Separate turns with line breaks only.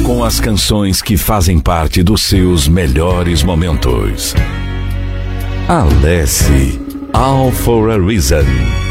com as canções que fazem parte dos seus melhores momentos. Alessi, All for a Reason.